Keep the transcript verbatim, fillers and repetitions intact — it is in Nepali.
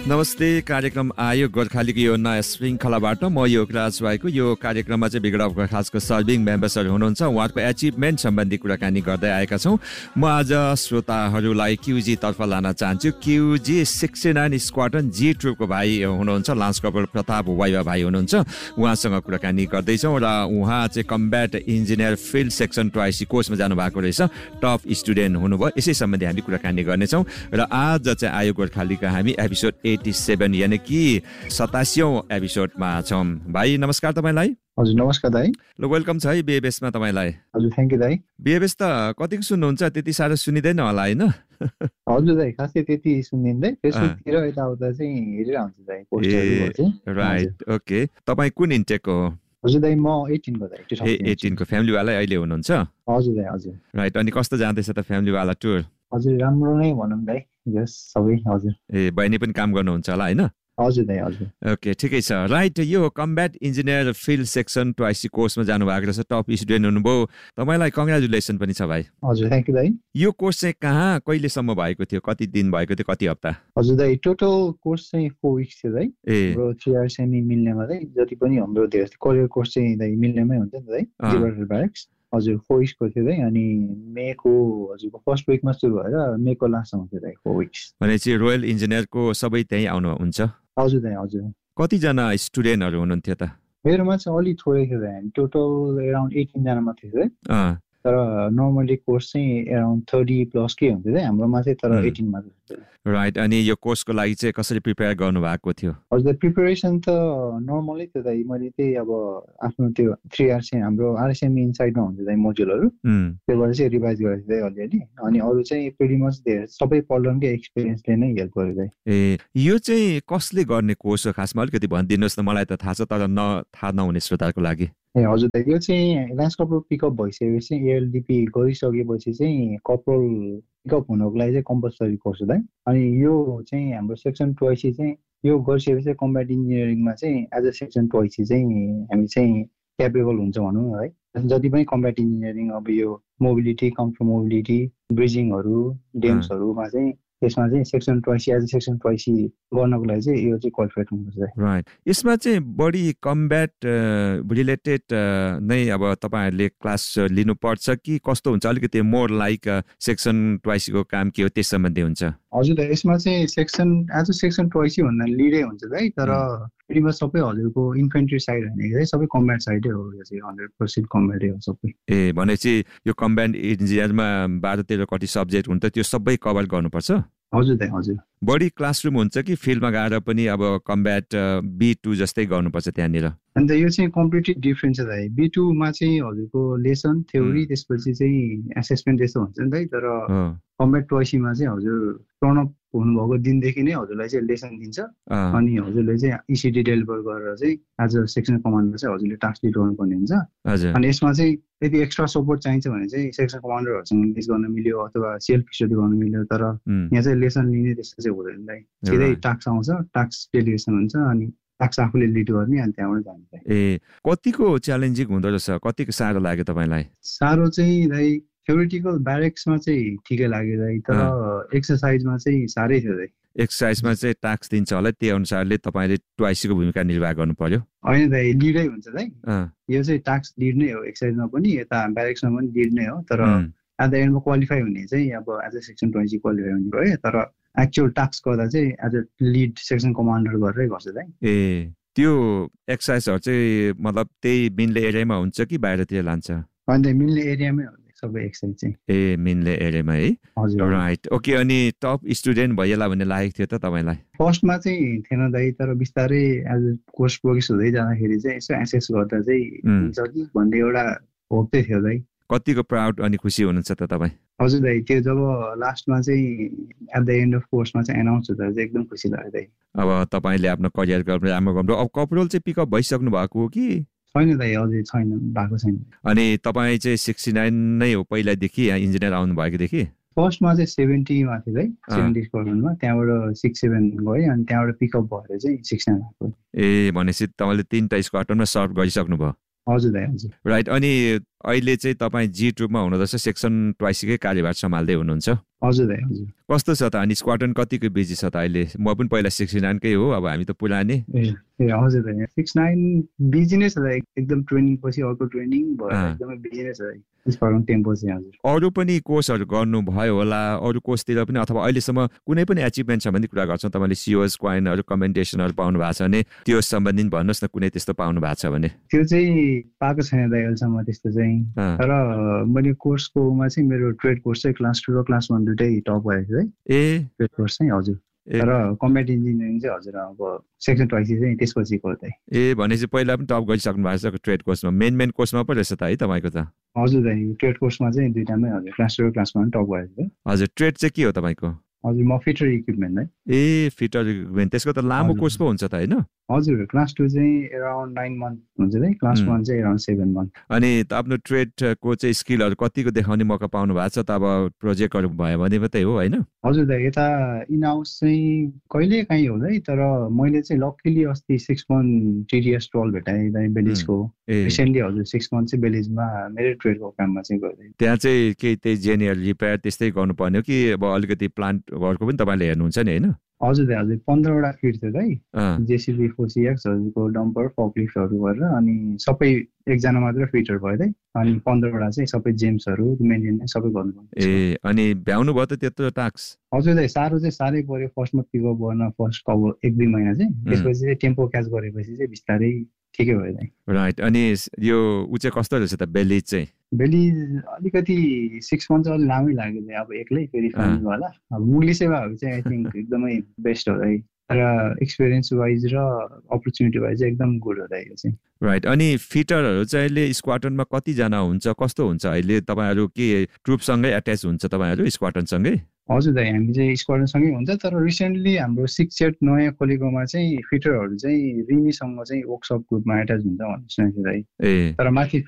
नमस्ते। कार्यक्रम आयो गोर्खालीको यो नयाँ श्रृङ्खलाबाट म योगराज राईको यो कार्यक्रममा चाहिँ बिगड अफ गोर्खासको सर्भिङ मेम्बर्सहरू हुनुहुन्छ, उहाँहरूको एचिभमेन्ट सम्बन्धी कुराकानी गर्दै आएका छौँ। म आज श्रोताहरूलाई क्युजी तर्फ लान चाहन्छु। क्युजी सिक्सटी नाइन स्क्वाड्रन जी ट्रुपको भाइ हुनुहुन्छ, लान्स कर्पोरल प्रताप वाइवा भाइ हुनुहुन्छ, उहाँसँग कुराकानी गर्दैछौँ। र उहाँ चाहिँ कम्ब्याट इन्जिनियर फिल्ड सेक्सन ट्वाइसी कोर्समा जानुभएको रहेछ, टप स्टुडेन्ट हुनुभयो। यसै सम्बन्धी हामी कुराकानी गर्नेछौँ। र आज चाहिँ आयो गोर्खालीका हामी एपिसोड एटी सेभेन यानि कि सतासीौँ एपिसोडमा छौँ। भाइ नमस्कार तपाईँलाई। हजुर नमस्कार दाइ। ल वेलकम छ है बिएबएसमा तपाईँलाई। हजुर थ्याङ्क यू दाइ। बिएबएस त कतिको सुन्नुहुन्छ, त्यति साह्रो सुनिँदैन होला होइन? हजुर दाइ खासै त्यति सुनिँदैन, फेसबुकतिर यताउता चाहिँ हेरिरहन्छ दाइ पोस्टहरु चाहिँ। Right, okay. तपाईँ कुन इन्टेकको हो? हजुर दाइ म एटिन को दाइ। ए एटिन को फ्यामिलीवाला अहिले हुनुहुन्छ? हजुर दाइ हजुर। राइट, अनि कस्तो जाँदैछ त फ्यामिलीवाला टुर? हजुर राम्रो नै भनौँ दाइ, यस सबै। हजुर ए बहिनी पनि काम गर्नुहुन्छ होला होइन? हजुर दाइ हजुर। ओके ठिकै छ। राइट, यो कम्ब्याट इन्जिनियर फिल्ड सेक्सन ट्वाइसी कोर्समा जानुभएको रहेछ, टप स्टुडेन्ट हुनुभयो। तपाईँलाई कङ्ग्रेचुलेसन पनि छ भाइ। हजुर थ्याङ्क यू दाइ। यो कोर्स चाहिँ कहाँ कहिलेसम्म भएको थियो, कति दिन भएको थियो, कति हप्ता? हजुर दाइ टोटल कोर्स चाहिँ फोर विक्स थियो दाइ। ए हाम्रो थ्री आवर्स सेमी मिल्नेमा दाइ जति पनि हाम्रो धेरै करियर कोर्स चाहिँ दाइ मिल्नेमै हुन्छ नि दाइ, जिब्राल्टर ब्यारेक्स। हजुर फोर विक्सको थियो दाइ। अनि मेको हजुरको फर्स्ट विकमा सुरु भएर मेको लास्टसम्म थियो दाइ, फोर विक्स। भनेपछि रोयल इन्जिनियरको सबै त्यहीँ आउनुहुन्छ? हजुर दाइ हजुर। कतिजना स्टुडेन्टहरू हुनुहुन्थ्यो त? मेरोमा चाहिँ अलिक थोरै थियो दाइ, टोटल एराउन्ड एटिन जना मात्रै थियो दाइ। तर नर्मली कोर्स चाहिँ एराउन्ड थर्टी प्लस के हुन्थ्यो दाइ, हाम्रोमा चाहिँ तर एटिन मात्रै थियो। राइट, अनि यो कोर्सको लागि चाहिँ कसरी प्रिपेयर गर्नु भएको थियो? हजुर प्रिपेरेसन त नर्मलै थियो दाइ। मैले त्यही अब आफ्नो त्यो थ्री आवर्स चाहिँ हाम्रो आरएसएमई इनसाइडमा हुन्छ दाइ मोड्युलहरू, त्योबाट चाहिँ रिभाइज गरेको थियो दाइ अलिअलि। अनि अरू चाहिँ प्रिटी मच धेरै सबै पढ्नकै एक्सपिरियन्सले नै हेल्प गर्यो दाइ। ए यो चाहिँ कसले गर्ने कोर्स हो खासमा, अलिकति भनिदिनुहोस् न, मलाई त थाहा छ तर न थाहा नहुने श्रोताहरूको लागि। ए हजुर दाइ, यो चाहिँ लान्स कर्पोरल पिकअप भइसकेपछि एएलडिपी गरिसकेपछि चाहिँ कर्पोरल पिकअप हुनको लागि चाहिँ कम्पलसरी कोर्स हो दाइ। अनि यो चाहिँ हाम्रो सेक्सन ट्वाइसी चाहिँ यो गरिसकेपछि चाहिँ कम्ब्याट इन्जिनियरिङमा चाहिँ एज अ सेक्सन ट्वाइसी चाहिँ हामी चाहिँ क्यापेबल हुन्छ भनौँ न है। जति पनि कम्ब्याट इन्जिनियरिङ अब यो मोबिलिटी, कम्फर्ट मोबिलिटी, ब्रिजिङहरू, डेम्सहरूमा चाहिँ यसमा चाहिँ सेक्सन ट्वाइसी एज अ सेक्सन ट्वाइसी गर्नको लागि चाहिँ यो चाहिँ क्वालिफाइड हुनुपर्छ। राइट, यसमा चाहिँ बढी कम्ब्याट रिलेटेड नै अब तपाईँहरूले क्लास लिनुपर्छ कि कस्तो हुन्छ? अलिकति मोर लाइक सेक्सन ट्वाइसीको काम के हो त्यस सम्बन्धी हुन्छ? हजुर दाइ यसमा चाहिँ सेक्सन एज अ सेक्सन ट्वाइसी भन्दा लिडै हुन्छ दाइ, तर फेरिमा सबै हजुरको इन्फेन्ट्री साइड होइन, सबै कम्ब्याट साइडै हो, यो चाहिँ हन्ड्रेड पर्सेन्ट कम्ब्याटै हो सबै। ए भनेपछि यो कम्ब्याट इन्जिनियरमा बाह्र तेह्र कति सब्जेक्ट हुन्छ, त्यो सबै कभर गर्नुपर्छ? हजुर दाइ हजुर। बढी क्लासरुम हुन्छ कि फिल्डमा गएर पनि अब कम्ब्याट बी टू जस्तै गर्नुपर्छ त्यहाँनिर? अन्त यो चाहिँ कम्प्लिटली डिफ्रेन्ट छ दाइ। बी टूमा चाहिँ हजुरको लेसन थ्योरी त्यसपछि चाहिँ एसेसमेन्ट त्यस्तो हुन्छ नि दाइ, तर कम्ब्याट ट्वाइसीमा चाहिँ हजुर टर्न अप हुनुभएको दिनदेखि नै हजुरलाई चाहिँ लेसन दिन्छ। अनि हजुरले चाहिँ इसिडी डेलिभर गरेर चाहिँ एज अ सेक्सन कमान्डर चाहिँ हजुरले टास्क लिड गर्नुपर्ने हुन्छ। अनि यसमा चाहिँ यदि एक्स्ट्रा सपोर्ट चाहिन्छ भने चाहिँ सेक्सन कमान्डरहरूसँग लिड गर्न मिल्यो अथवा सेल्फ स्टडी गर्न मिल्यो, तर यहाँ चाहिँ लेसन लिने त्यस्तो चाहिँ हुँदैन दाइ। सिधै टास्क आउँछ, टास्क डेलिगेसन हुन्छ, अनि टास्क आफूले लिड गर्ने, अनि त्यहाँबाट जान्छ। ए कतिको च्यालेन्जिङ हुँदो रहेछ, कतिको साह्रो लाग्यो तपाईँलाई? साह्रो चाहिँ दाइ थ्योरिटिकल ब्यारेक्समा चाहिँ ठिकै लाग्यो दाइ, तर एक्सर्साइजमा चाहिँ साह्रै थियो दाइ। एक्सर्साइजमा चाहिँ टास्क दिन्छ होला, त्यही अनुसारले तपाईँले ट्वाइसीको भूमिका निर्वाह गर्नु पर्यो? होइन दाइ लिडै हुन्छ दाइ, यो चाहिँ टास्क लिड नै हो, एक्सर्साइजमा पनि यता ब्यारेक्समा पनि लिड नै हो। तर एट द एन्डमा क्वालिफाई हुने चाहिँ अब एज अ सेक्सन ट्वाइसी क्वालिफाई हुने भयो, तर एक्चुअल टास्क गर्दा चाहिँ as a lead section commander गरेरै गर्छ दाइ। ए त्यो एक्सर्साइजहरू चाहिँ मतलब त्यही मिल्ने एरियामा हुन्छ कि बाहिरतिर लान्छ? होइन मिल्ने एरियामै हो सबै एक्सर्साइज चाहिँ। ए मिल्ने एरियामा है। हजुर राइट, ओके। अनि टप स्टुडेन्ट भइएला भन्ने लागेको थियो त तपाईँलाई? फर्स्टमा चाहिँ थिएन दाइ, तर बिस्तारै एज कोर्स प्रोग्रेस हुँदै जाँदाखेरि चाहिँ यसो एसेस गर्दा चाहिँ हुन्छ कि भन्ने एउटा होप चाहिँ थियो दाइ। कतिको प्राउड अनि खुसी हुनुहुन्छ त तपाईँ? हजुर दाइ, त्यो जब लास्टमा चाहिँ एट द एन्ड अफ कोर्समा चाहिँ एनाउन्स हुँदा चाहिँ एकदम खुसी लाग्यो दाइ। अब तपाईँले आफ्नो करियर राम्रो गर्नु, अब कर्पोरल चाहिँ पिकअप भइसक्नु भएको हो कि छैन दाइ? अझै छैन, भएको छैन। अनि तपाईँ चाहिँ सिक्सटी नाइन नै हो पहिलादेखि इन्जिनियर आउनु भएकोदेखि? फर्स्टमा चाहिँ सेभेन्टीमा थियो दाइ, सेभेन्टी स्क्वाड्रनमा, त्यहाँबाट सिक्स सेभेन गएँ, अनि त्यहाँबाट पिकअप भएर चाहिँ सिक्स नाइन आएको। ए भनेपछि तपाईँले तिनवटा स्क्वाड्रनमा सर्भ गरिसक्नु भयो? हजुर दाइ हजुर राइट। अनि अहिले चाहिँ तपाईँ जी टूमा हुनुहुँदो रहेछ, सेक्सन ट्वेन्टीकै कार्यभार सम्हाल्दै हुनुहुन्छ। हजुर दाइ हजुर। कस्तो छ त अनि स्क्वाड्रन कतिको बिजी छ त अहिले? म पनि पहिला सिक्सटी नाइनकै हो, अब हामी त पुरानै। ए ए हजुर दाइ सिक्स नाइन बिजी नै छ दाइ, एकदम ट्रेनिङ पछि अर्को ट्रेनिङ भएर एकदमै बिजी नै छ दाइ स्क्वाड्रन टेम्पो चाहिँ। हजुर अरू पनि कोर्सहरू गर्नु भयो होला, अरू कोर्सतिर पनि, अथवा अहिलेसम्म कुनै पनि एचिभमेन्ट सम्बन्धी कुरा गर्छौँ तपाईँले, सिओएस क्वाइनहरू कमेन्टेसनहरू पाउनु भएको छ भने त्यो सम्बन्धी भन्नुहोस् न, कुनै त्यस्तो पाउनु भएको छ भने। त्यो चाहिँ पाएको छैन दाइ अहिलेसम्म त्यस्तो चाहिँ, तर मैले कोर्सकोमा चाहिँ मेरो ट्रेड कोर्स चाहिँ क्लास टू र क्लास वान दुइटै टप भएको छु है। ए ट्रेड कोर्स चाहिँ हजुर, तर कम्ब्याट इन्जिनियरिङ चाहिँ हजुर अब सेक्सन ट्वेन्टी चाहिँ त्यसपछि गर्दै। ए भनेपछि पहिला पनि टप गरिसक्नु भएको छ ट्रेड कोर्समा, मेन मेन कोर्समा पो रहेछ त है तपाईँको त? हजुर दाइ ट्रेड कोर्समा चाहिँ दुइटामै हजुर क्लास टू र क्लास वान टप भएको छु। हजुर ट्रेड चाहिँ के हो तपाईँको? हजुर म फिटर इक्विपमेन्ट है। ए फिटर इक्विपमेन्ट, त्यसको त लामो कोर्स पो हुन्छ त होइन? हजुर क्लास टू चाहिँ एराउन्ड नाइन मन्थ हुन्छ है, क्लास वान चाहिँ एराउन्ड सेभेन मन्थ। अनि आफ्नो ट्रेडको चाहिँ स्किलहरू कतिको देखाउने मौका पाउनु भएको छ त? अब प्रोजेक्टहरू भयो भने मात्रै हो होइन? हजुर दाइ यता इन हाउस चाहिँ कहिले काहीँ हुँदै, तर मैले चाहिँ लक्कीली अस्ति सिक्स मन्थ टिडिएस ट्वेल्भ भेटाएँ दाइ बेलिजको। रिसेन्टली हजुर सिक्स मन्थ चाहिँ बेलिजमा मेरो ट्रेडको काममा चाहिँ गर्दै। त्यहाँ चाहिँ केही त्यही जेनियर रिपेयर त्यस्तै गर्नुपर्ने हो कि अब अलिकति प्लान्टहरूको पनि तपाईँले हेर्नुहुन्छ नि होइन? हजुर दाइ हजुर पन्ध्रवटा फिट थियो दाइ, जेसिबी फोसिएक्सहरूको डम्पर फकलिफ्टहरू गरेर, अनि सबै एकजना मात्र फिटर भयो दाइ, अनि पन्ध्रवटा चाहिँ सबै जेम्सहरू मेन्टेनेन्स सबै गर्नुपर्छ। ए अनि भ्याउनु भयो त त्यत्रो टास्क? हजुर दाइ साह्रो चाहिँ साह्रै पऱ्यो फर्स्टमा पिकअप गर्न, फर्स्ट अब एक दुई महिना चाहिँ, त्यसपछि चाहिँ टेम्पो क्याच गरेपछि चाहिँ बिस्तारै ठिकै भयो दाइ। राइट। अनि यो ऊ चाहिँ कस्तो रहेछ त बेलिज चाहिँ? बेलिज अलिकति सिक्स मन्थ चाहिँ अलिक लामै लाग्यो दाइ, अब एक्लै फेरि फ्यामिलीवाला, अब मुगली सेवाहरू चाहिँ आई थिङ्क एकदमै बेस्ट हो दाइ, तर एक्सपिरियन्स वाइज र अपर्च्युनिटी वाइज एकदम गुड हो दाइ यो चाहिँ। राइट। अनि फिटरहरू चाहिँ अहिले स्क्वाड्रनमा कतिजना हुन्छ, कस्तो हुन्छ अहिले? तपाईँहरू के ट्रुपसँगै एट्याच हुन्छ तपाईँहरू स्क्वाड्रनसँगै? हजुर दाइ हामी चाहिँ स्क्वाड्रनसँगै हुन्छ, तर रिसेन्टली हाम्रो सिक्स सेट नयाँ खोलेकोमा चाहिँ फिटरहरू चाहिँ रिमीसँग चाहिँ वर्कसप ग्रुपमा एट्याच हुन्छ भन्नु सुनेको दाइ। ए तर माथि